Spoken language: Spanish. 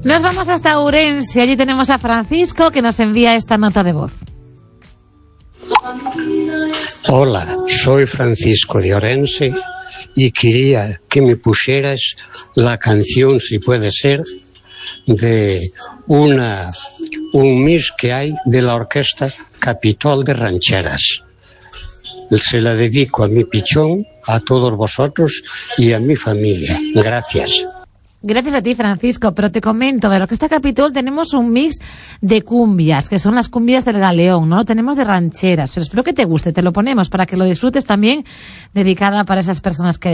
Nos vamos hasta Ourense. Allí tenemos a Francisco, que nos envía esta nota de voz. Hola, soy Francisco de Ourense y quería que me pusieras la canción, si puede ser, de un mix que hay de la Orquesta Capitol de Rancheras. Se la dedico a mi pichón, a todos vosotros y a mi familia. Gracias. Gracias a ti, Francisco, pero te comento, de la Orquesta Capitol tenemos un mix de cumbias, que son las cumbias del Galeón, ¿no? Lo tenemos de rancheras, pero espero que te guste, te lo ponemos para que lo disfrutes también, dedicada para esas personas que